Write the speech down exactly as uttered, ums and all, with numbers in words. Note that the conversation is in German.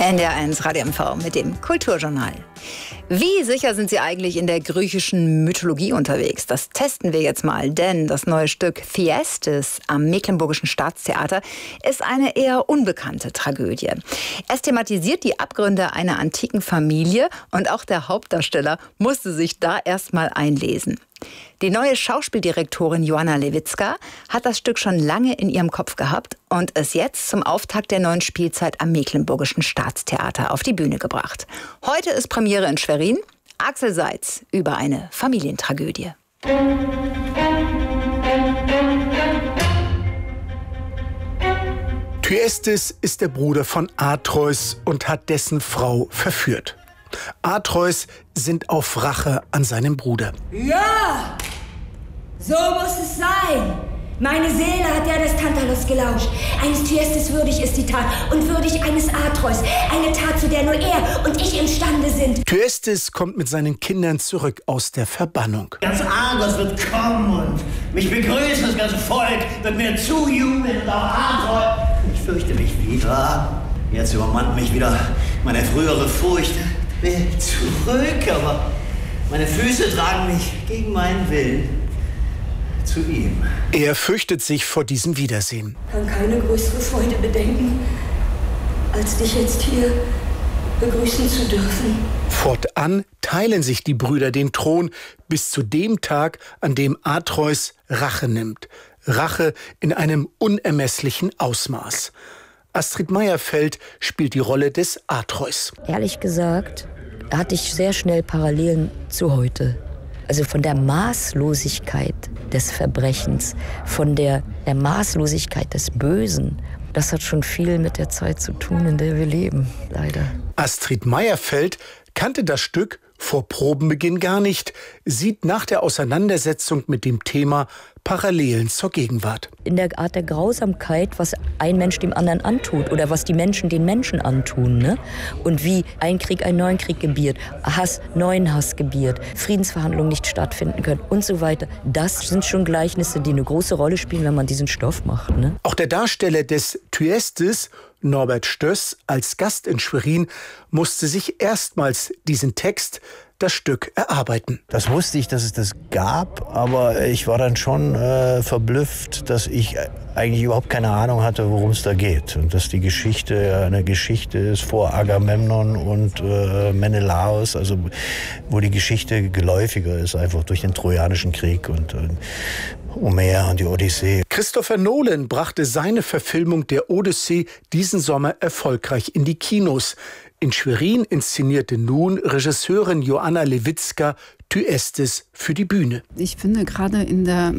N D R eins Radio M V mit dem Kulturjournal. Wie sicher sind Sie eigentlich in der griechischen Mythologie unterwegs? Das testen wir jetzt mal, denn das neue Stück Thyestes am Mecklenburgischen Staatstheater ist eine eher unbekannte Tragödie. Es thematisiert die Abgründe einer antiken Familie und auch der Hauptdarsteller musste sich da erstmal einlesen. Die neue Schauspieldirektorin Joanna Lewicka hat das Stück schon lange in ihrem Kopf gehabt und es jetzt zum Auftakt der neuen Spielzeit am Mecklenburgischen Staatstheater auf die Bühne gebracht. Heute ist Premiere in Schwerin. Axel Seitz über eine Familientragödie. Thyestes ist der Bruder von Atreus und hat dessen Frau verführt. Atreus sinnt auf Rache an seinem Bruder. Ja, so muss es sein. Meine Seele hat ja des Tantalos gelauscht. Eines Thyestes würdig ist die Tat und würdig eines Atreus. Eine Tat, zu der nur er und ich imstande sind. Thyestes kommt mit seinen Kindern zurück aus der Verbannung. Ganz Argos wird kommen und mich begrüßen, das ganze Volk wird mir zujubeln und auch Atreus. Ich fürchte mich wieder. Jetzt übermannt mich wieder meine frühere Furcht. Ich will zurück, aber meine Füße tragen mich gegen meinen Willen zu ihm. Er fürchtet sich vor diesem Wiedersehen. Ich kann keine größere Freude bedenken, als dich jetzt hier begrüßen zu dürfen. Fortan teilen sich die Brüder den Thron bis zu dem Tag, an dem Atreus Rache nimmt. Rache in einem unermesslichen Ausmaß. Astrid Meierfeld spielt die Rolle des Atreus. Ehrlich gesagt hatte ich sehr schnell Parallelen zu heute. Also von der Maßlosigkeit des Verbrechens, von der, der Maßlosigkeit des Bösen. Das hat schon viel mit der Zeit zu tun, in der wir leben, leider. Astrid Meierfeld kannte das Stück vor Probenbeginn gar nicht, sieht nach der Auseinandersetzung mit dem Thema Parallelen zur Gegenwart. In der Art der Grausamkeit, was ein Mensch dem anderen antut oder was die Menschen den Menschen antun, ne? Und wie ein Krieg einen neuen Krieg gebiert, Hass neuen Hass gebiert, Friedensverhandlungen nicht stattfinden können und so weiter. Das sind schon Gleichnisse, die eine große Rolle spielen, wenn man diesen Stoff macht, ne? Auch der Darsteller des Thyestes, Norbert Stöss, als Gast in Schwerin, musste sich erstmals diesen Text, das Stück, erarbeiten. Das wusste ich, dass es das gab, aber ich war dann schon äh, verblüfft, dass ich eigentlich überhaupt keine Ahnung hatte, worum es da geht. Und dass die Geschichte eine Geschichte ist vor Agamemnon und äh, Menelaos, also wo die Geschichte geläufiger ist, einfach durch den Trojanischen Krieg und äh, Homer und die Odyssee. Christopher Nolan brachte seine Verfilmung der Odyssee diesen Sommer erfolgreich in die Kinos. In Schwerin inszenierte nun Regisseurin Joanna Lewicka Thyestes für die Bühne. Ich finde gerade in der